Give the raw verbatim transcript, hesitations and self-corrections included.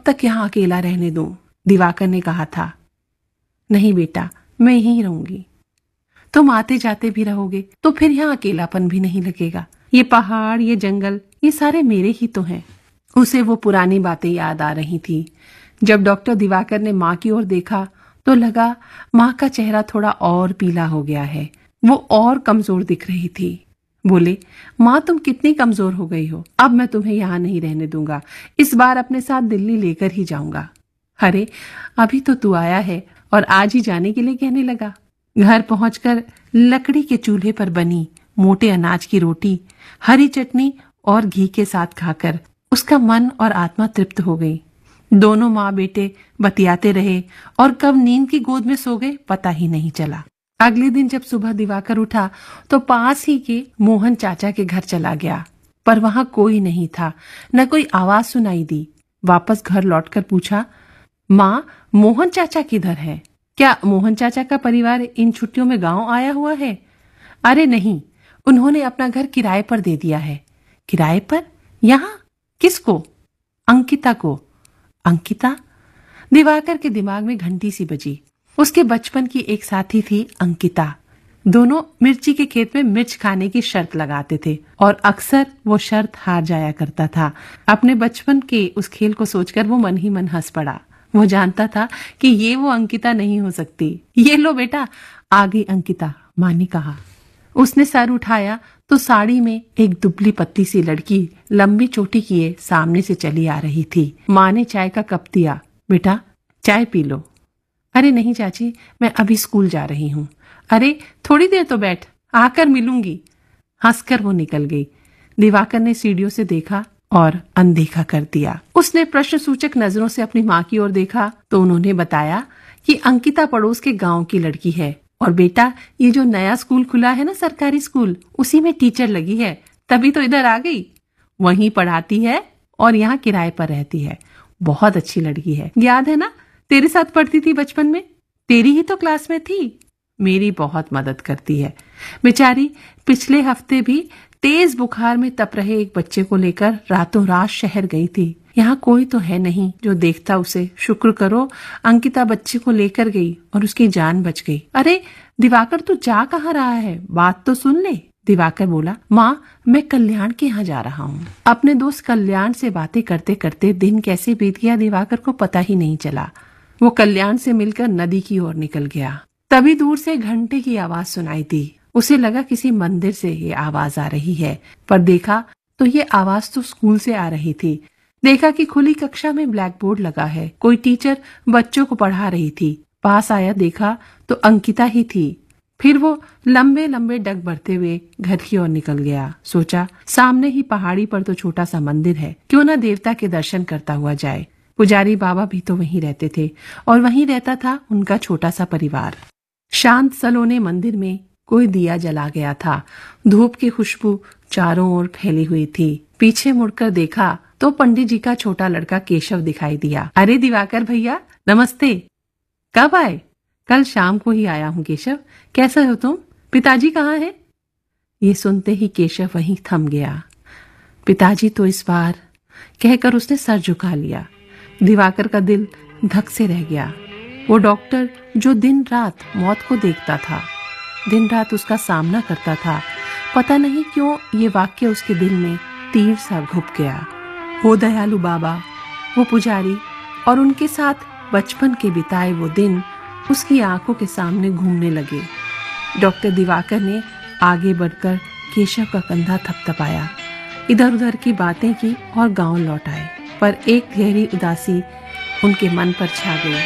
तक यहाँ अकेला रहने दूं? दिवाकर ने कहा था। नहीं बेटा, मैं यहीं रहूंगी। तुम आते जाते भी रहोगे तो फिर यहाँ अकेलापन भी नहीं लगेगा। ये पहाड़, ये जंगल, ये सारे मेरे ही तो हैं। उसे वो पुरानी बातें याद आ रही थी। जब डॉक्टर दिवाकर ने माँ की ओर देखा तो लगा माँ का चेहरा थोड़ा और पीला हो गया है। वो और कमजोर दिख रही थी। बोले, माँ तुम कितनी कमजोर हो गई हो। अब मैं तुम्हें यहाँ नहीं रहने दूंगा। इस बार अपने साथ दिल्ली लेकर ही जाऊंगा। अरे अभी तो तू आया है और आज ही जाने के लिए कहने लगा। घर पहुंचकर लकड़ी के चूल्हे पर बनी मोटे अनाज की रोटी, हरी चटनी और घी के साथ खाकर उसका मन और आत्मा तृप्त हो गई। दोनों माँ बेटे बतियाते रहे और कब नींद की गोद में सो गए पता ही नहीं चला। अगले दिन जब सुबह दिवाकर उठा तो पास ही के मोहन चाचा के घर चला गया, पर वहां कोई नहीं था, न कोई आवाज सुनाई दी। वापस घर लौटकर पूछा, माँ मोहन चाचा किधर है? क्या मोहन चाचा का परिवार इन छुट्टियों में गांव आया हुआ है? अरे नहीं, उन्होंने अपना घर किराए पर दे दिया है। किराए पर? यहाँ? किसको? अंकिता को। अंकिता? दिवाकर के दिमाग में घंटी सी बजी। उसके बचपन की एक साथी थी अंकिता। दोनों मिर्ची के खेत में मिर्च खाने की शर्त लगाते थे और अक्सर वो शर्त हार जाया करता था। अपने बचपन के उस खेल को सोचकर वो मन ही मन हंस पड़ा। वो जानता था कि ये वो अंकिता नहीं हो सकती। ये लो बेटा, आ गई अंकिता, माँ ने कहा। उसने सर उठाया तो साड़ी में एक दुबली पत्ती सी लड़की लंबी चोटी किए सामने से चली आ रही थी। माँ ने चाय का कप दिया। बेटा चाय पी लो। अरे नहीं चाची, मैं अभी स्कूल जा रही हूँ। अरे थोड़ी देर तो बैठ, आकर मिलूंगी। हंसकर वो निकल गई। दिवाकर ने सीढ़ियों से देखा और अनदेखा कर दिया। उसने प्रश्न सूचक नजरों से अपनी माँ की ओर देखा तो उन्होंने बताया कि अंकिता पड़ोस के गांव की लड़की है और बेटा ये जो नया स्कूल खुला है ना, सरकारी स्कूल, उसी में टीचर लगी है, तभी तो इधर आ गई। वहीं पढ़ाती है और यहाँ किराए पर रहती है। बहुत अच्छी लड़की है। याद है ना, तेरे साथ पढ़ती थी बचपन में, तेरी ही तो क्लास में थी। मेरी बहुत मदद करती है। बेचारी पिछले हफ्ते भी तेज बुखार में तप रहे एक बच्चे को लेकर रातों रात शहर गई थी। यहाँ कोई तो है नहीं जो देखता उसे। शुक्र करो अंकिता बच्चे को लेकर गई और उसकी जान बच गई। अरे दिवाकर तू जा कहाँ रहा है, बात तो सुन ले। दिवाकर बोला, माँ मैं कल्याण के यहाँ जा रहा हूँ। अपने दोस्त कल्याण से बातें करते करते दिन कैसे बीत गया दिवाकर को पता ही नहीं चला। वो कल्याण से मिलकर नदी की ओर निकल गया। तभी दूर से घंटे की आवाज सुनाई दी। उसे लगा किसी मंदिर से ये आवाज आ रही है, पर देखा तो ये आवाज तो स्कूल से आ रही थी। देखा कि खुली कक्षा में ब्लैक बोर्ड लगा है। कोई टीचर बच्चों को पढ़ा रही थी। पास आया, देखा तो अंकिता ही थी। फिर वो लंबे लंबे डग बढ़ते हुए घर की ओर निकल गया। सोचा सामने ही पहाड़ी पर तो छोटा सा मंदिर है, क्यों ना देवता के दर्शन करता हुआ जाए। पुजारी बाबा भी तो वहीं रहते थे और वहीं रहता था उनका छोटा सा परिवार। शांत सलोने मंदिर में कोई दिया जला गया था। धूप की खुशबू चारों ओर फैली हुई थी। पीछे मुड़कर देखा तो पंडित जी का छोटा लड़का केशव दिखाई दिया। अरे दिवाकर भैया नमस्ते। कब आए? कल शाम को ही आया हूँ केशव। कैसे हो तुम? पिताजी कहाँ हैं? ये सुनते ही केशव वहीं थम गया। पिताजी तो इस बार, कहकर उसने सर झुका लिया। दिवाकर का दिल धक से रह गया। वो डॉक्टर जो दिन रात मौत को देखता था, दिन रात उसका सामना करता था, पता नहीं क्यों ये वाक्य उसके दिल में तीर सा घुप गया। वो दयालु बाबा, वो पुजारी और उनके साथ बचपन के बिताए वो दिन उसकी आंखों के सामने घूमने लगे। डॉक्टर दिवाकर ने आगे बढ़कर केशव का कंधा थपथपाया, इधर उधर की बातें की और गांव लौट आए। पर एक गहरी उदासी उनके मन पर छा गई।